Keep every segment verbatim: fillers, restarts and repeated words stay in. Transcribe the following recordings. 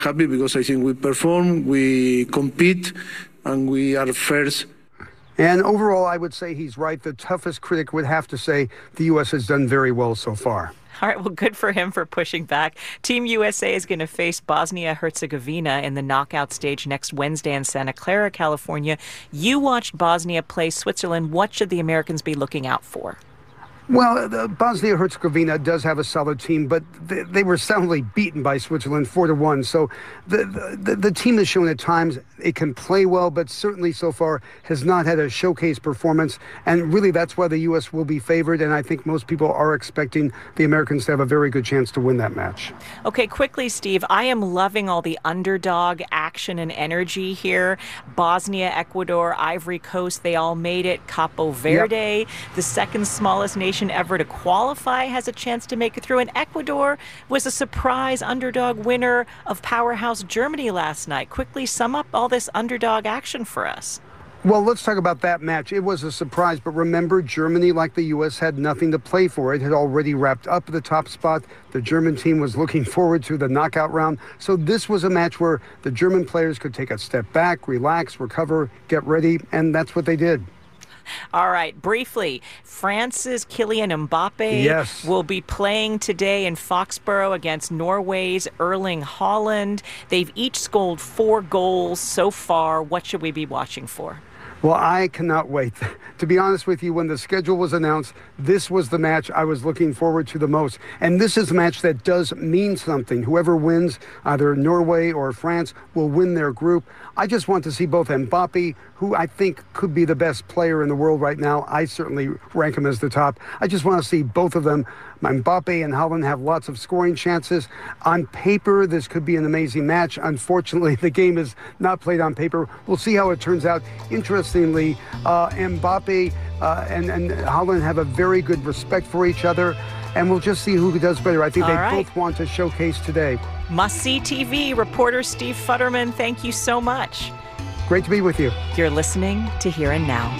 Happy because I think we perform, we compete, and we are first. And overall, I would say he's right. The toughest critic would have to say the U S has done very well so far. All right, well, good for him for pushing back. Team U S A is going to face Bosnia-Herzegovina in the knockout stage next Wednesday in Santa Clara, California. You watched Bosnia play Switzerland. What should the Americans be looking out for? Well, the Bosnia-Herzegovina does have a solid team, but they, they were soundly beaten by Switzerland four to one. So the, the the team has shown at times it can play well, but certainly so far has not had a showcase performance. And really, that's why the U S will be favored. And I think most people are expecting the Americans to have a very good chance to win that match. Okay, quickly, Steve, I am loving all the underdog action and energy here. Bosnia, Ecuador, Ivory Coast, they all made it. Capo Verde, yep. The second smallest nation ever to qualify, has a chance to make it through. And Ecuador was a surprise underdog winner of powerhouse Germany last night. Quickly sum up all this underdog action for us. Well, let's talk about that match. It was a surprise, but remember, Germany, like the U S, had nothing to play for. It had already wrapped up the top spot. The German team was looking forward to the knockout round. So this was a match where the German players could take a step back, relax, recover, get ready, and that's what they did. All right, briefly, France's Kylian Mbappe yes. will be playing today in Foxborough against Norway's Erling Haaland. They've each scored four goals so far. What should we be watching for? Well, I cannot wait. To be honest with you, when the schedule was announced, this was the match I was looking forward to the most. And this is a match that does mean something. Whoever wins, either Norway or France, will win their group. I just want to see both Mbappe, who I think could be the best player in the world right now. I certainly rank him as the top. I just want to see both of them. Mbappe and Haaland have lots of scoring chances. On paper, this could be an amazing match. Unfortunately, the game is not played on paper. We'll see how it turns out. Interestingly, uh, Mbappe uh, and, and Haaland have a very good respect for each other, and we'll just see who does better. I think All they right. both want to showcase today. Must-see T V reporter Steve Futterman, thank you so much. Great to be with you. You're listening to Here and Now.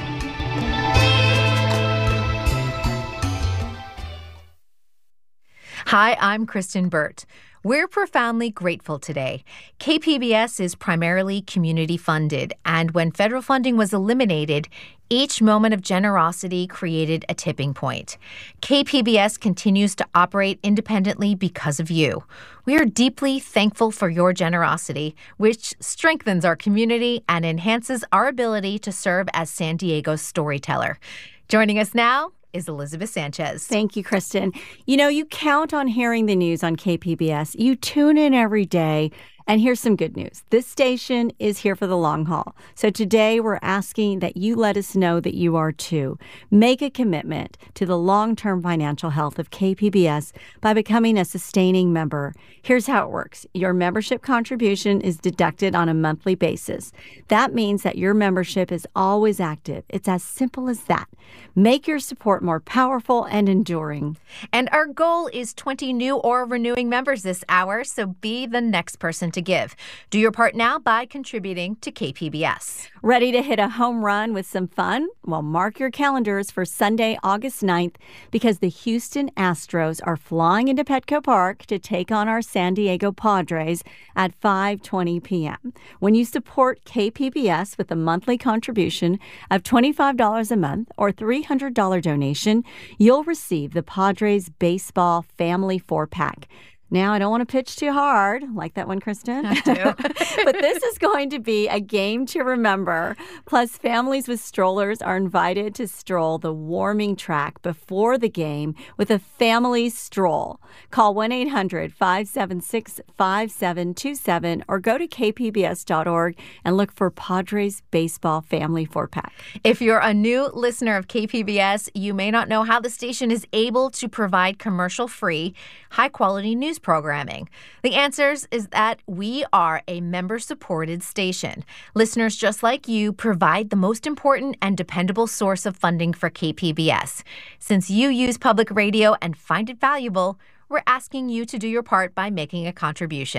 Hi, I'm Kristen Burt. We're profoundly grateful today. K P B S is primarily community funded, and when federal funding was eliminated, each moment of generosity created a tipping point. K P B S continues to operate independently because of you. We are deeply thankful for your generosity, which strengthens our community and enhances our ability to serve as San Diego's storyteller. Joining us now is Elizabeth Sanchez. Thank you, Kristen. You know, you count on hearing the news on K P B S. You tune in every day. And here's some good news. This station is here for the long haul. So today we're asking that you let us know that you are too. Make a commitment to the long-term financial health of K P B S by becoming a sustaining member. Here's how it works. Your membership contribution is deducted on a monthly basis. That means that your membership is always active. It's as simple as that. Make your support more powerful and enduring. And our goal is twenty new or renewing members this hour, so be the next person to give. Do your part now by contributing to K P B S. Ready to hit a home run with some fun? Well, mark your calendars for Sunday, August ninth, because the Houston Astros are flying into Petco Park to take on our San Diego Padres at five twenty p.m. When you support K P B S with a monthly contribution of twenty-five dollars a month or three hundred dollars donation, you'll receive the Padres Baseball Family four-pack. Now, I don't want to pitch too hard. Like that one, Kristen? I do. But this is going to be a game to remember. Plus, families with strollers are invited to stroll the warming track before the game with a family stroll. Call one eight hundred five seven six five seven two seven or go to k p b s dot org and look for Padres Baseball Family four-pack. If you're a new listener of K P B S, you may not know how the station is able to provide commercial-free, high-quality news programming. The answers is that we are a member-supported station. Listeners just like you provide the most important and dependable source of funding for K P B S. Since you use public radio and find it valuable, we're asking you to do your part by making a contribution.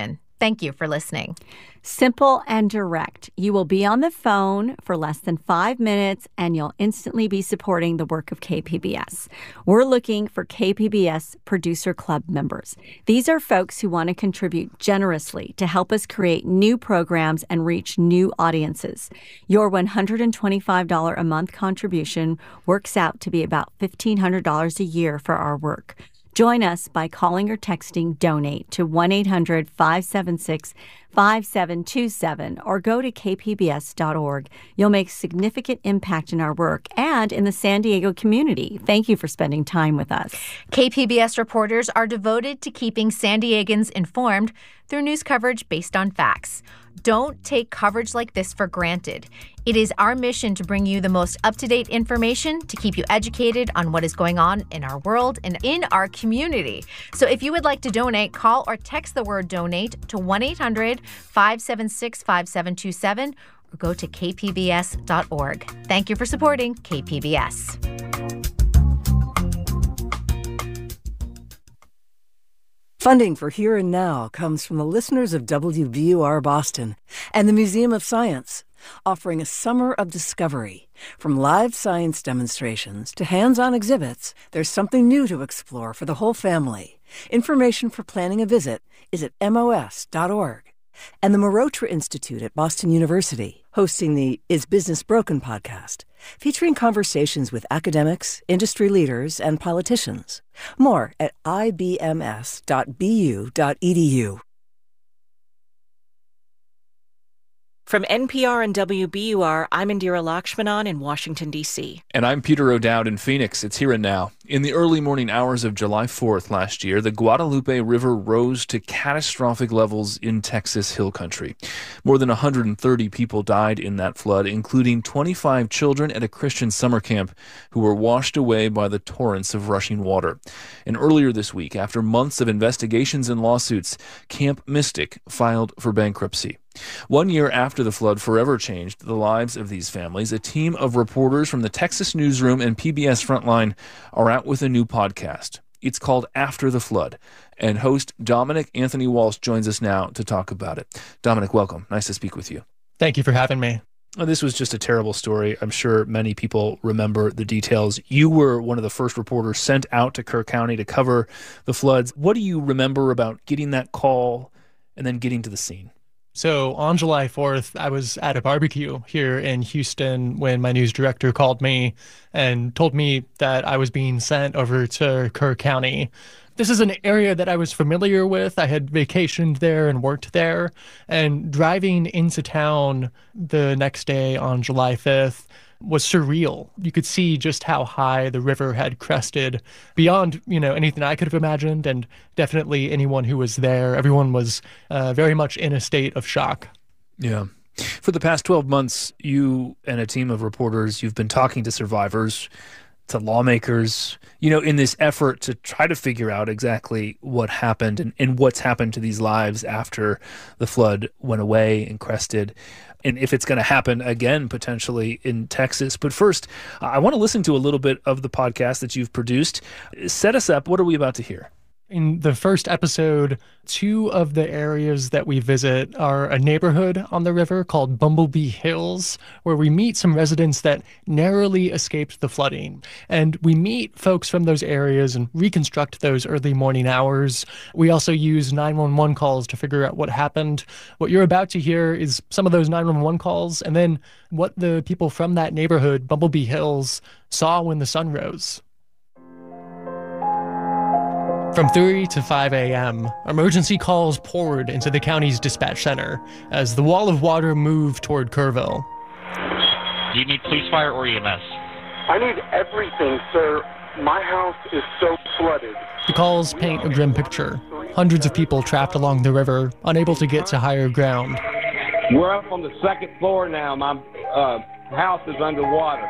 Thank you for listening. Simple and direct. You will be on the phone for less than five minutes, and you'll instantly be supporting the work of K P B S. We're looking for K P B S Producer Club members. These are folks who want to contribute generously to help us create new programs and reach new audiences. Your one hundred twenty-five dollars a month contribution works out to be about fifteen hundred dollars a year for our work. Join us by calling or texting DONATE to one eight hundred five seven six five seven two seven or go to k p b s dot org. You'll make significant impact in our work and in the San Diego community. Thank you for spending time with us. K P B S reporters are devoted to keeping San Diegans informed through news coverage based on facts. Don't take coverage like this for granted. It is our mission to bring you the most up-to-date information to keep you educated on what is going on in our world and in our community. So if you would like to donate, call or text the word DONATE to one eight hundred five seven six five seven two seven or go to k p b s dot org. Thank you for supporting K P B S. Funding for Here and Now comes from the listeners of W B U R Boston and the Museum of Science, offering a summer of discovery. From live science demonstrations to hands-on exhibits, there's something new to explore for the whole family. Information for planning a visit is at m o s dot org. And the Marotra Institute at Boston University, hosting the Is Business Broken podcast, featuring conversations with academics, industry leaders, and politicians. More at i b m s dot b u dot e d u. From N P R and W B U R, I'm Indira Lakshmanan in Washington, D C. And I'm Peter O'Dowd in Phoenix. It's Here and Now. In the early morning hours of July fourth last year, the Guadalupe River rose to catastrophic levels in Texas Hill Country. More than one hundred thirty people died in that flood, including twenty-five children at a Christian summer camp who were washed away by the torrents of rushing water. And earlier this week, after months of investigations and lawsuits, Camp Mystic filed for bankruptcy. One year after the flood forever changed the lives of these families, a team of reporters from the Texas Newsroom and P B S Frontline are out with a new podcast. It's called After the Flood, and host Dominic Anthony Walsh joins us now to talk about it. Dominic, welcome. Nice to speak with you. Thank you for having me. Well, this was just a terrible story. I'm sure many people remember the details. You were one of the first reporters sent out to Kerr County to cover the floods. What do you remember about getting that call and then getting to the scene? So on July fourth, I was at a barbecue here in Houston when my news director called me and told me that I was being sent over to Kerr County. This is an area that I was familiar with. I had vacationed there and worked there. And driving into town the next day on July fifth was surreal. You could see just how high the river had crested beyond, you know, anything I could have imagined, and definitely anyone who was there. Everyone was uh, very much in a state of shock. Yeah. For the past twelve months, you and a team of reporters, you've been talking to survivors, to lawmakers, you know, in this effort to try to figure out exactly what happened and, and what's happened to these lives after the flood went away and crested, and if it's going to happen again, potentially in Texas. But first, I want to listen to a little bit of the podcast that you've produced. Set us up. What are we about to hear? In the first episode, two of the areas that we visit are a neighborhood on the river called Bumblebee Hills, where we meet some residents that narrowly escaped the flooding. And we meet folks from those areas and reconstruct those early morning hours. We also use nine one one calls to figure out what happened. What you're about to hear is some of those nine one one calls, and then what the people from that neighborhood, Bumblebee Hills, saw when the sun rose. From three to five a.m., emergency calls poured into the county's dispatch center as the wall of water moved toward Kerrville. Do you need police, fire, or E M S? I need everything, sir. My house is so flooded. The calls paint a grim picture. Hundreds of people trapped along the river, unable to get to higher ground. We're up on the second floor now. My uh, house is underwater.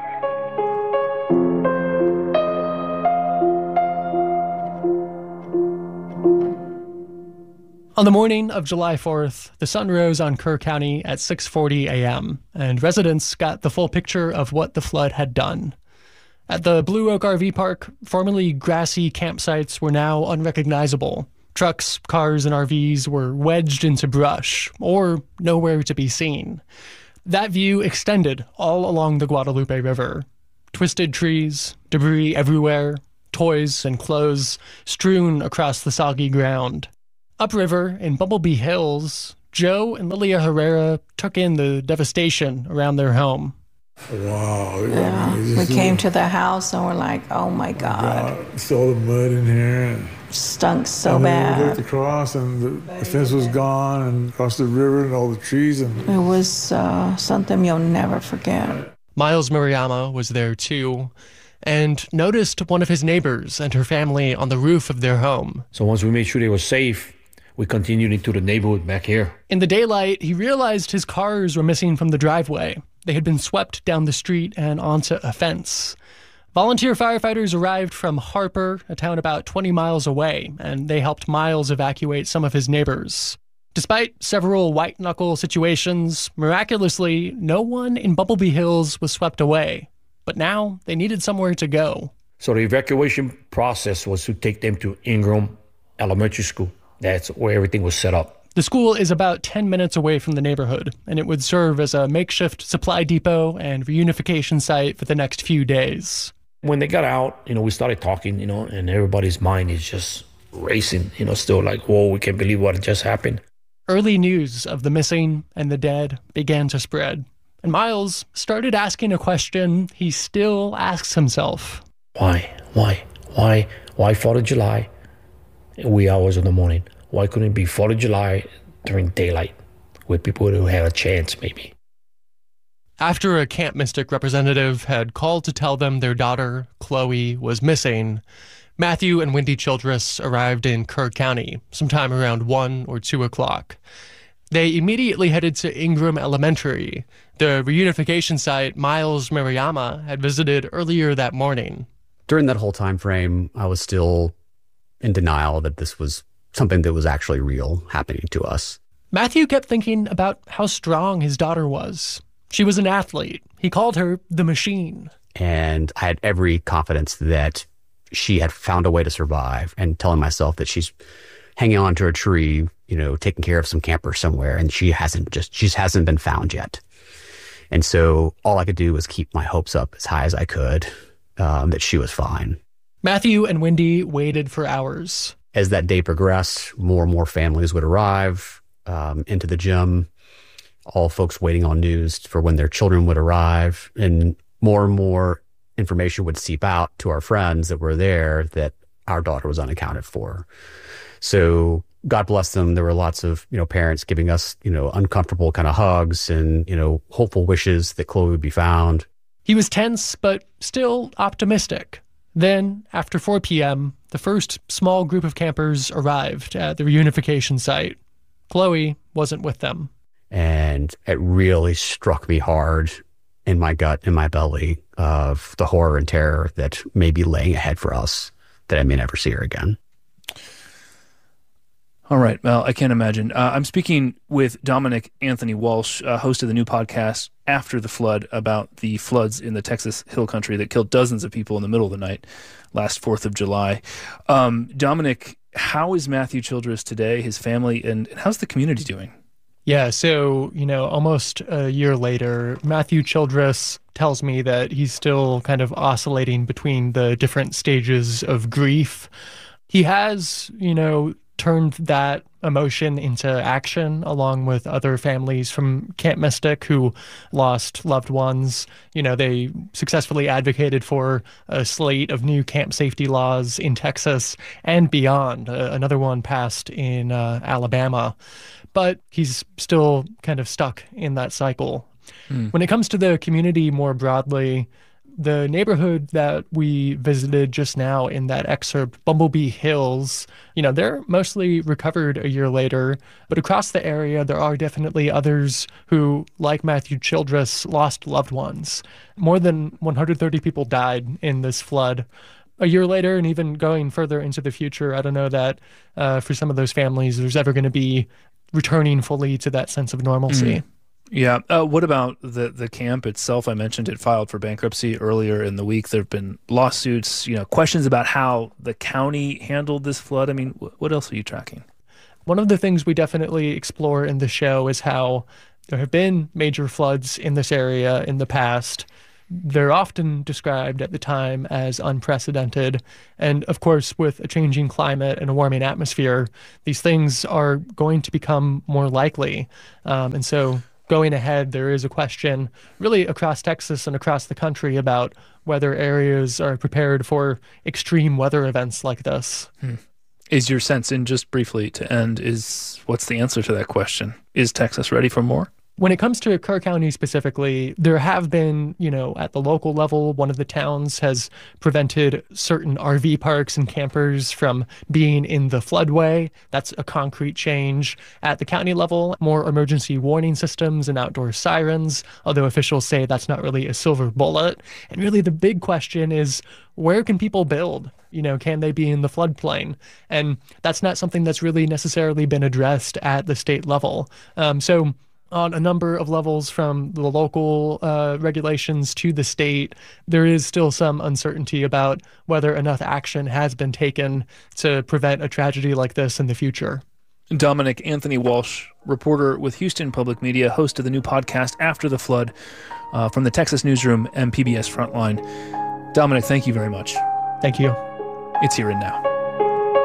On the morning of July fourth, the sun rose on Kerr County at six forty a.m., and residents got the full picture of what the flood had done. At the Blue Oak R V Park, formerly grassy campsites were now unrecognizable. Trucks, cars, and R Vs were wedged into brush or nowhere to be seen. That view extended all along the Guadalupe River. Twisted trees, debris everywhere, toys and clothes strewn across the soggy ground. Upriver in Bumblebee Hills, Joe and Lilia Herrera took in the devastation around their home. Wow. Yeah, we we came to the house and we're like, oh my God. God. Saw the mud in here. And, stunk so and bad. We looked across and the, the fence was gone and across the river and all the trees. And it was uh, something you'll never forget. Miles Murayama was there too and noticed one of his neighbors and her family on the roof of their home. So once we made sure they were safe, we continued into the neighborhood back here. In the daylight, he realized his cars were missing from the driveway. They had been swept down the street and onto a fence. Volunteer firefighters arrived from Harper, a town about twenty miles away, and they helped Miles evacuate some of his neighbors. Despite several white-knuckle situations, miraculously, no one in Bumblebee Hills was swept away. But now they needed somewhere to go. So the evacuation process was to take them to Ingram Elementary School. That's where everything was set up. The school is about ten minutes away from the neighborhood, and it would serve as a makeshift supply depot and reunification site for the next few days. When they got out, you know, we started talking, you know, and everybody's mind is just racing, you know, still like, whoa, we can't believe what just happened. Early news of the missing and the dead began to spread, and Miles started asking a question he still asks himself. Why? Why? Why? Why fourth of July? Wee hours in the morning. Why couldn't it be fourth of July during daylight with people who had a chance, maybe? After a Camp Mystic representative had called to tell them their daughter, Chloe, was missing, Matthew and Wendy Childress arrived in Kerr County sometime around one or two o'clock. They immediately headed to Ingram Elementary, the reunification site Miles Murayama had visited earlier that morning. During that whole time frame, I was still in denial that this was something that was actually real happening to us. Matthew kept thinking about how strong his daughter was. She was an athlete. He called her the machine. And I had every confidence that she had found a way to survive, and telling myself that she's hanging on to a tree, you know, taking care of some camper somewhere, and she hasn't just, she hasn't been found yet. And so all I could do was keep my hopes up as high as I could, um, that she was fine. Matthew and Wendy waited for hours. As that day progressed, more and more families would arrive um, into the gym, all folks waiting on news for when their children would arrive, and more and more information would seep out to our friends that were there that our daughter was unaccounted for. So God bless them. There were lots of, you know, parents giving us, you know, uncomfortable kind of hugs and, you know, hopeful wishes that Chloe would be found. He was tense, but still optimistic. Then, after four p.m., the first small group of campers arrived at the reunification site. Chloe wasn't with them. And it really struck me hard in my gut, in my belly, of the horror and terror that may be laying ahead for us, that I may never see her again. All right. Well, I can't imagine. Uh, I'm speaking with Dominic Anthony Walsh, uh, host of the new podcast After the Flood, about the floods in the Texas Hill Country that killed dozens of people in the middle of the night last fourth of July. Um, Dominic, how is Matthew Childress today, his family, and, and how's the community doing? Yeah, so, you know, almost a year later, Matthew Childress tells me that he's still kind of oscillating between the different stages of grief. He has, you know, turned that emotion into action along with other families from Camp Mystic who lost loved ones. You know, they successfully advocated for a slate of new camp safety laws in Texas and beyond. Uh, another one passed in uh, Alabama. But he's still kind of stuck in that cycle. Mm. When it comes to the community more broadly, the neighborhood that we visited just now in that excerpt, Bumblebee Hills, you know, they're mostly recovered a year later. But across the area, there are definitely others who, like Matthew Childress, lost loved ones. More than one hundred thirty people died in this flood. A year later, and even going further into the future, I don't know that uh, for some of those families, there's ever going to be returning fully to that sense of normalcy. Mm. Yeah. Uh, what about the, the camp itself? I mentioned it filed for bankruptcy earlier in the week. There have been lawsuits, you know, questions about how the county handled this flood. I mean, wh- what else are you tracking? One of the things we definitely explore in the show is how there have been major floods in this area in the past. They're often described at the time as unprecedented. And of course, with a changing climate and a warming atmosphere, these things are going to become more likely. Um, and so going ahead, there is a question really across Texas and across the country about whether areas are prepared for extreme weather events like this. Hmm. Is your sense, and just briefly to end, is what's the answer to that question? Is Texas ready for more? When it comes to Kerr County specifically, there have been, you know, at the local level, one of the towns has prevented certain R V parks and campers from being in the floodway. That's a concrete change. At the county level, more emergency warning systems and outdoor sirens, although officials say that's not really a silver bullet. And really the big question is, where can people build? You know, can they be in the floodplain? And that's not something that's really necessarily been addressed at the state level. Um, so on a number of levels, from the local uh, regulations to the state, there is still some uncertainty about whether enough action has been taken to prevent a tragedy like this in the future. Dominic Anthony Walsh, reporter with Houston Public Media, host of the new podcast After the Flood uh, from the Texas Newsroom and P B S Frontline. Dominic, thank you very much. Thank you. It's Here and Now.